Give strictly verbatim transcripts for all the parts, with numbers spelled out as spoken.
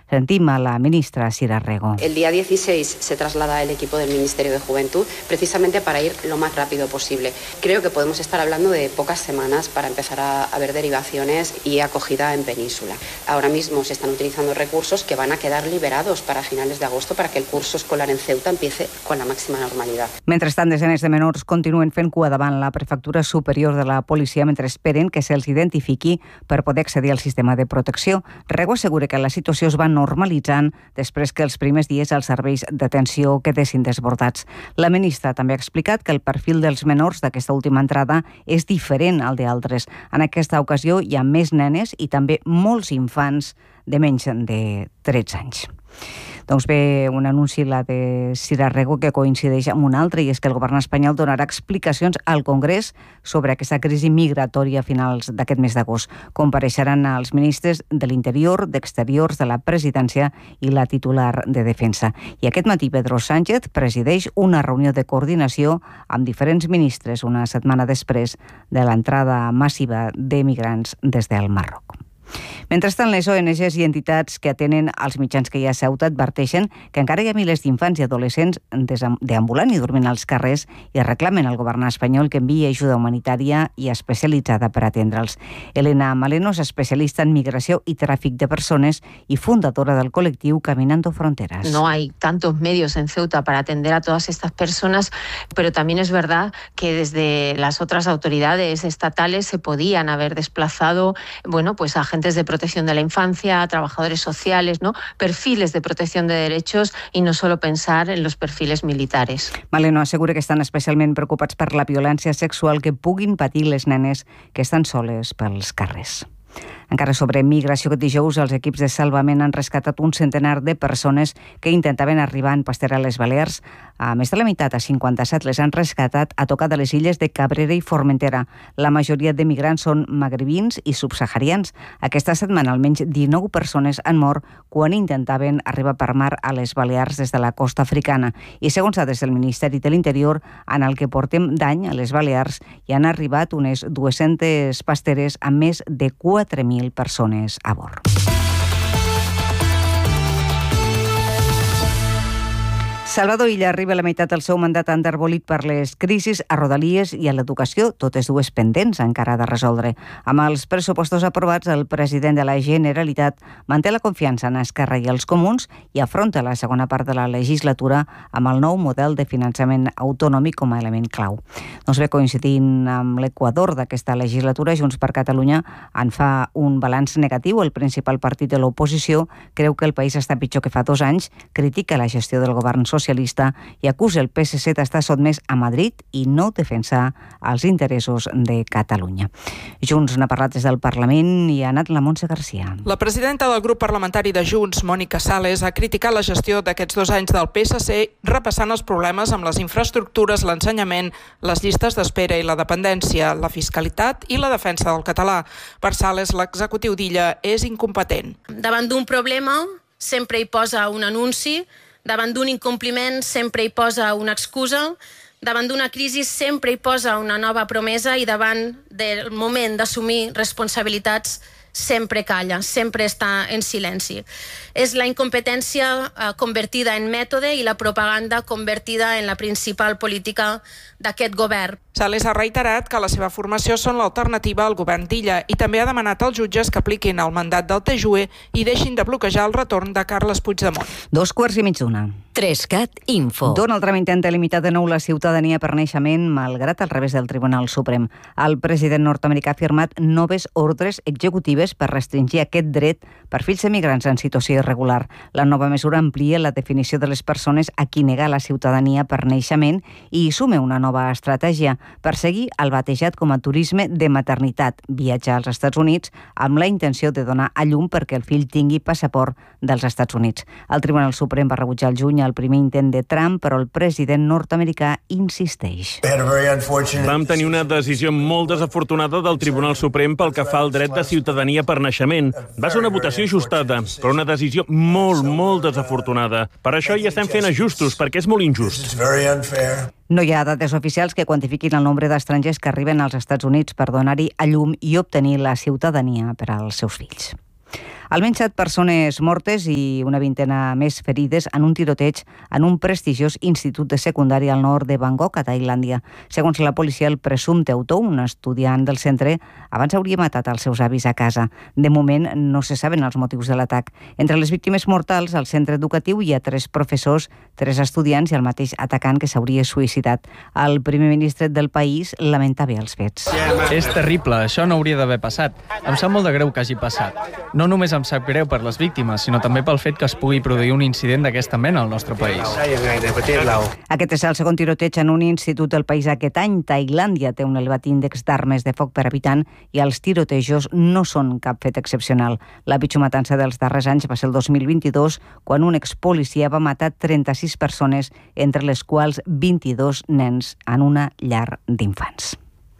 Sentim a la ministra Sira Rego. El día dieciséis se traslada el equipo del Ministerio de Juventud precisamente para ir lo más rápido posible. Creo que podemos estar hablando de pocas semanas para empezar a, a ver derivaciones y acogida en Península. Ahora mismo se están utilizando recursos que van a quedar liberados para finales de agosto para que el curso escolar en Ceuta empiece con la máxima normalidad. Mentrestant, desenes de menors continuen fent cua davant la Prefectura Superior de la Policia mentre esperen que se'ls identifiqui per poder accedir al sistema de protecció. Rego assegura que la situació es va normalitzant després que els primers dies els serveis d'atenció quedessin desbordats. La ministra també ha explicat que el perfil dels menors d'aquesta última entrada és diferent al d'altres. En aquesta ocasió hi ha més nenes i també molts infants de menys de tretze anys. Doncs bé, un anunci, la de Sira Rego, que coincideix amb un altre, i és que el govern espanyol donarà explicacions al Congrés sobre aquesta crisi migratòria a finals d'aquest mes d'agost. Compareixeran els ministres de l'Interior, d'Exteriors, de la Presidència i la titular de Defensa. I aquest matí Pedro Sánchez presideix una reunió de coordinació amb diferents ministres una setmana després de l'entrada massiva de migrants des del Marroc. Mentrestant, les O N Ges i entitats que atenen els mitjans que hi ha a Ceuta adverteixen que encara hi ha milers d'infants i adolescents deambulant i dormint als carrers i reclamen al govern espanyol que enviï ajuda humanitària i especialitzada per atendre'ls. Elena Maleno és especialista en migració y tràfic de persones y fundadora del colectivo Caminando Fronteras. No hay tantos medios en Ceuta para atender a todas estas personas, pero también es verdad que desde las otras autoridades estatales se podían haber desplazado, bueno, pues agentes de protección de la infancia, trabajadores sociales, ¿no? Perfiles de protección de derechos y no solo pensar en los perfiles militares. Maleno assegura que estan especialment preocupats per la violència sexual que puguin patir les nenes que estan soles pels carrers. Encara sobre migració, aquest dijous els equips de salvament han rescatat un centenar de persones que intentaven arribar en Pastera a les Balears. A més de la meitat, a cinquanta-set, les han rescatat a tocar de les illes de Cabrera i Formentera. La majoria de migrants són magrebins i subsaharians. Aquesta setmana almenys dinou persones han mort quan intentaven arribar per mar a les Balears des de la costa africana. I segons dades del Ministeri de l'Interior, en el que portem d'any a les Balears hi han arribat unes dues-centes pasteres amb més de quatre mil persones a bord. Salvador Illa arriba a la meitat del seu mandat enderbolit per les crisis a Rodalies i a l'educació, totes dues pendents encara de resoldre. Amb els pressupostos aprovats, el president de la Generalitat manté la confiança en Esquerra i els Comuns i afronta la segona part de la legislatura amb el nou model de finançament autonòmic com a element clau. Doncs bé, coincidint amb l'equador d'aquesta legislatura, Junts per Catalunya en fa un balanç negatiu. El principal partit de l'oposició creu que el país està pitjor que fa dos anys, critica la gestió del govern social socialista i acusa el P S C d'estar sotmès a Madrid i no defensar els interessos de Catalunya. Junts n'ha parlat des del Parlament i ha anat la Montse Garcia. La presidenta del grup parlamentari de Junts, Mònica Sales, ha criticat la gestió d'aquests dos anys del P S C repassant els problemes amb les infraestructures, l'ensenyament, les llistes d'espera i la dependència, la fiscalitat i la defensa del català. Per Sales, l'executiu d'Illa és incompetent. Davant d'un problema sempre hi posa un anunci, davant d'un incompliment sempre hi posa una excusa, davant d'una crisi sempre hi posa una nova promesa i davant del moment d'assumir responsabilitats sempre calla, sempre està en silenci. És la incompetència eh, convertida en mètode i la propaganda convertida en la principal política d'aquest govern. Sales ha reiterat que la seva formació són l'alternativa al govern d'Illa i també ha demanat als jutges que apliquin el mandat del T J U E i deixin de bloquejar el retorn de Carles Puigdemont. Dos quarts i mig d'una. Trescat Info. Donald Trump intenta limitar de nou la ciutadania per naixement malgrat el revés del Tribunal Suprem. El president nord-americà ha firmat noves ordres executives per restringir aquest dret per fills emigrants en situació irregular. La nova mesura amplia la definició de les persones a qui negar la ciutadania per naixement i suma una nova estratègia, perseguir el batejat com a turisme de maternitat, viatjar als Estats Units amb la intenció de donar a llum perquè el fill tingui passaport dels Estats Units. El Tribunal Suprem va rebutjar al juny el primer intent de Trump, però el president nord-americà insisteix. Vam tenir una decisió molt desafortunada del Tribunal Suprem pel que fa al dret de ciutadania per naixement. Va ser una votació ajustada, però una decisió molt, molt desafortunada. Per això hi estem fent ajustos, perquè és molt injust. No hi ha dades oficials que quantifiquin el nombre d'estrangers que arriben als Estats Units per donar-hi a llum i obtenir la ciutadania per als seus fills. Almenys set persones mortes i una vintena més ferides en un tiroteig en un prestigiós institut de secundària al nord de Bangkok, a Tailàndia. Segons la policia, el presumpte autor, un estudiant del centre, abans hauria matat els seus avis a casa. De moment no se saben els motius de l'atac. Entre les víctimes mortals al centre educatiu hi ha tres professors, tres estudiants i el mateix atacant que s'hauria suïcidat. El primer ministre del país lamentava els fets. És terrible, això no hauria d'haver passat. Em sap molt de greu que hagi passat. No només em sap greu per les víctimes, sinó també pel fet que es pugui produir un incident d'aquesta mena al nostre país. Aquest és el segon tiroteig en un institut del país aquest any. Tailàndia té un elevat índex d'armes de foc per habitant i els tirotejos no són cap fet excepcional. La pitjor matança dels darrers anys va ser el dos mil vint-i-dos, quan un expolicia va matar trenta-sis persones, entre les quals vint-i-dos nens en una llar d'infants.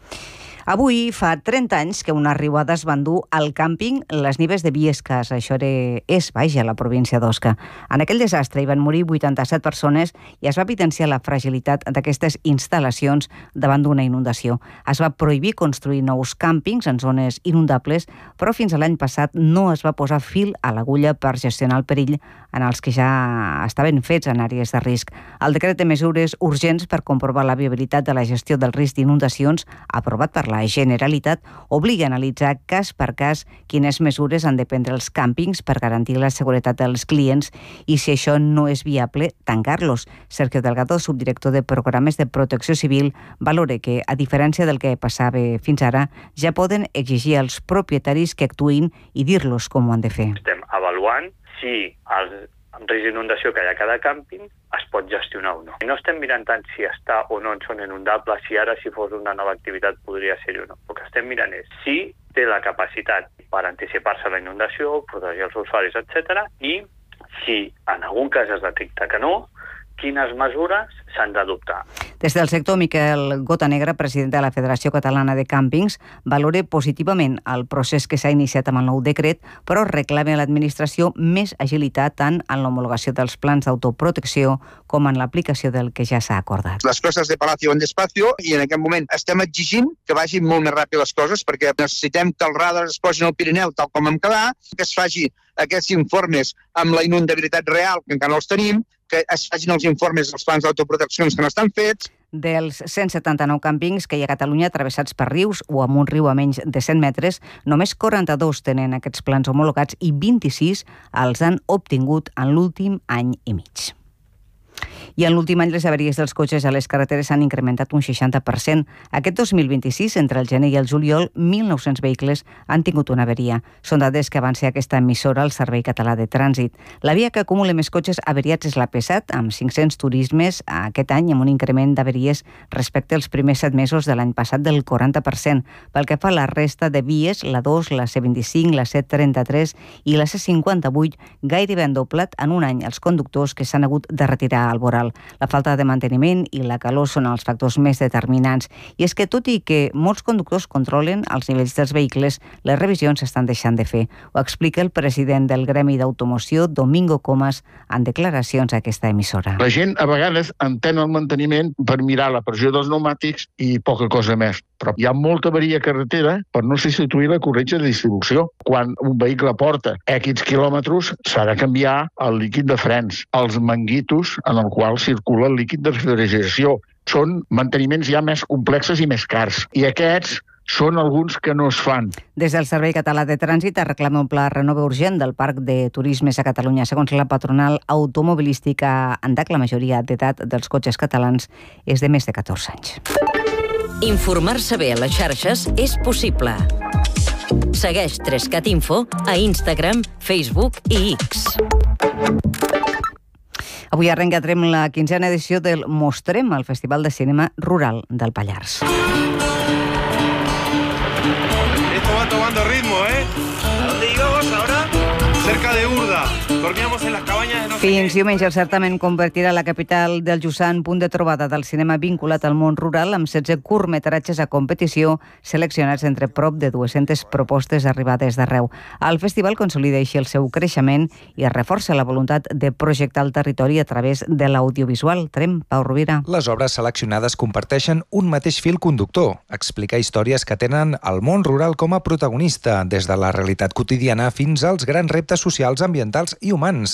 Avui fa trenta anys que una riuada es va endur al càmping Les Nives de Biescas, això era, és Baix, a la província d'Osca. En aquell desastre hi van morir vuitanta-set persones i es va evidenciar la fragilitat d'aquestes instal·lacions davant d'una inundació. Es va prohibir construir nous càmpings en zones inundables, però fins a l'any passat no es va posar fil a l'agulla per gestionar el perill en els que ja estaven fets en àrees de risc. El decret de mesures urgents per comprovar la viabilitat de la gestió del risc d'inundacions, aprovat per la La Generalitat, obliga a analitzar cas per cas quines mesures han de prendre els càmpings per garantir la seguretat dels clients i, si això no és viable, tancar-los. Sergio Delgado, subdirector de Programes de Protecció Civil, valora que, a diferència del que passava fins ara, ja poden exigir als propietaris que actuïn i dir-los com ho han de fer. Estem avaluant si els amb risc d'inundació que hi ha a cada càmping es pot gestionar o no. No estem mirant tant si està o no en zona inundable, si ara si fos una nova activitat podria ser o no. El que estem mirant és si té la capacitat per anticipar-se a la inundació, protegir els usuaris, etcètera, i si en algun cas es detecta que no, quines mesures s'han d'adoptar. Des del sector, Miquel Gotanegra, president de la Federació Catalana de Càmpings, valora positivament el procés que s'ha iniciat amb el nou decret, però reclama a l'administració més agilitat tant en l'homologació dels plans d'autoprotecció com en l'aplicació del que ja s'ha acordat. Les coses de palacio van despacio i en aquest moment estem exigint que vagin molt més ràpid les coses perquè necessitem que els radars es posin al Pirineu tal com vam quedar, que es faci aquests informes amb la inundabilitat real, que encara no els tenim, que es facin els informes dels plans d'autoproteccions que no estan fets. Dels cent setanta-nou càmpings que hi ha a Catalunya travessats per rius o amb un riu a menys de cent metres, només quaranta-dos tenen aquests plans homologats i vint-i-sis els han obtingut en l'últim any i mig. I en l'últim any les avaries dels cotxes a les carreteres s'han incrementat un seixanta per cent. Aquest dos mil vint-i-sis, entre el gener i el juliol, mil nou-cents vehicles han tingut una avaria. Són dades que avança aquesta emissora al Servei Català de Trànsit. La via que acumula més cotxes avariats és la P set, amb cinc-cents turismes aquest any, amb un increment d'avaries respecte als primers set mesos de l'any passat del quaranta per cent. Pel que fa a la resta de vies, la dos, la C vint-i-cinc, la C trenta-tres i la C cinquanta-vuit, gairebé han doblat en un any els conductors que s'han hagut de retirar al voral. La falta de manteniment i la calor són els factors més determinants. I és que, tot i que molts conductors controlen els nivells dels vehicles, les revisions s'estan deixant de fer. Ho explica el president del Gremi d'Automoció, Domingo Comas, en declaracions a aquesta emissora. La gent a vegades entén el manteniment per mirar la pressió dels pneumàtics i poca cosa més. Però hi ha molta avaria carretera per no substituir la corretja de distribució. Quan un vehicle porta X quilòmetres, s'ha de canviar el líquid de frens, els manguitos en el qual circula el líquid de refrigeració. Són manteniments ja més complexes i més cars. I aquests són alguns que no es fan. Des del Servei Català de Trànsit es reclama un pla renove urgent del parc de turismes a Catalunya. Segons la patronal automobilística ANDAC, la majoria d'edat dels cotxes catalans és de més de catorze anys. Informar-se bé a les xarxes és possible. Segueix Trescat Info a Instagram, Facebook i X. Avui arrencatrem la quinzena edició del Mostrem, el Festival de Cinema Rural del Pallars. Esto va tomando ritmo, ¿eh? ¿A dónde íbamos ahora? Cerca de Urda. Dormíamos en las cabañas de Fins diumenge el certamen convertirà la capital del Jussà en punt de trobada del cinema vinculat al món rural amb setze curtmetratges a competició seleccionats entre prop de dues-centes propostes arribades d'arreu. El festival consolida així el seu creixement i reforça la voluntat de projectar el territori a través de l'audiovisual. Trem, Pau Rovira. Les obres seleccionades comparteixen un mateix fil conductor, explicar històries que tenen el món rural com a protagonista, des de la realitat quotidiana fins als grans reptes socials, ambientals i humans